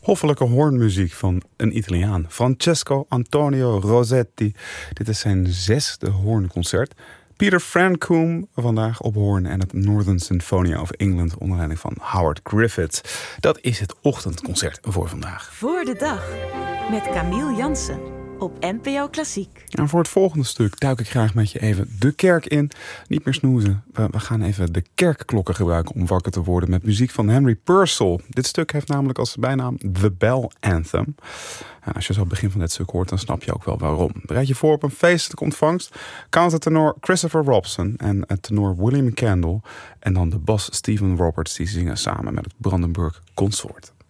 Hoffelijke hoornmuziek van een Italiaan, Francesco Antonio Rosetti. Dit is zijn 6e hoornconcert. Peter Frankoom vandaag op hoorn en het Northern Sinfonia of England onder leiding van Howard Griffiths. Dat is het ochtendconcert voor vandaag. Voor de dag met Camille Jansen op NPO Klassiek. En voor het volgende stuk duik ik graag met je even de kerk in. Niet meer snoezen. We gaan even de kerkklokken gebruiken om wakker te worden met muziek van Henry Purcell. Dit stuk heeft namelijk als bijnaam The Bell Anthem. En als je zo het begin van dit stuk hoort, dan snap je ook wel waarom. Bereid je voor op een feestelijke ontvangst. Countertenor Christopher Robson en tenor William Kendall. En dan de bas Stephen Roberts, die zingen samen met het Brandenburg Consort.